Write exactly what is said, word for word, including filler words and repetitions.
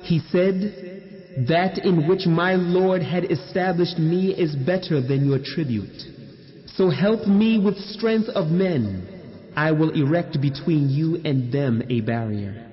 He said, "That in which my Lord had established me is better than your tribute. So help me with strength of men. I will erect between you and them a barrier."